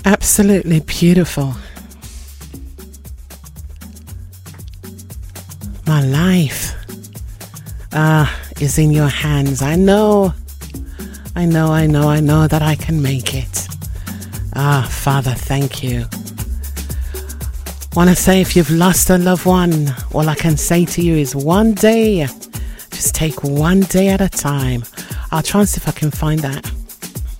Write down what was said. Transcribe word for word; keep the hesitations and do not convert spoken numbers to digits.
Absolutely beautiful. My life uh, is in your hands. I know, I know, I know, I know that I can make it. Ah, Father, thank you. Want to say, if you've lost a loved one, all I can say to you is one day, just take one day at a time. I'll try and see if I can find that.